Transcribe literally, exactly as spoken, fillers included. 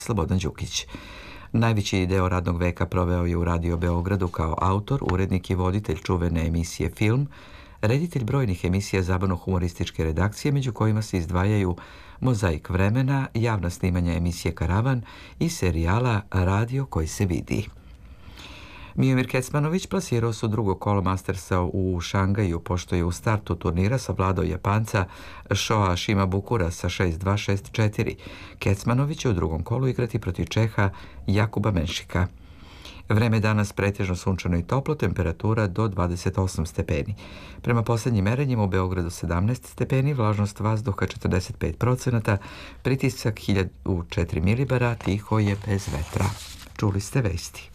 Slobodan Đukić. Najveći deo radnog veka proveo je u Radio Beogradu kao autor, urednik i voditelj čuvene emisije Film, reditelj brojnih emisija zabavno-humorističke redakcije, među kojima se izdvajaju Mozaik vremena, javna snimanja emisije Karavan i serijala Radio koji se vidi. Miomir Kecmanović plasirao se u drugo kolo Mastersa u Šangaju, pošto je u startu turnira savladao Japanca Shoa Shimabukura sa šest dva šest četiri. Kecmanović će u drugom kolu igrati protiv Čeha Jakuba Menšika. Vreme danas pretežno sunčano i toplo, temperatura do dvadeset osam stepeni. Prema poslednjim merenjima u Beogradu sedamnaest stepeni, vlažnost vazduha četrdeset pet procenata, pritisak hiljadu četiri milibara, tiho je bez vetra. Čuli ste vesti.